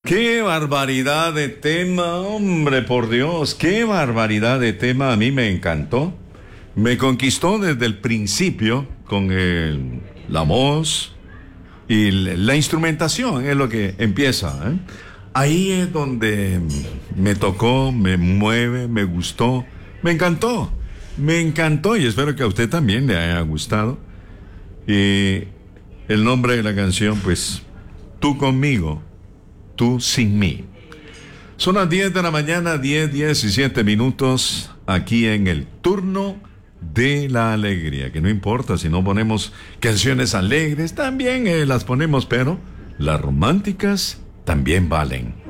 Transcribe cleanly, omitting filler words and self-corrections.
Qué barbaridad de tema, hombre, por Dios, qué barbaridad de tema. A mí me encantó. Me conquistó desde el principio con la voz y la instrumentación, es lo que empieza, ¿eh? Ahí es donde me tocó, me mueve, me gustó, me encantó y espero que a usted también le haya gustado. Y el nombre de la canción, pues, Tú conmigo, tú sin mí. Son las 10 de la mañana, 17 minutos, aquí en el turno de la alegría. Que no importa si no ponemos canciones alegres, también las ponemos, pero las románticas también valen.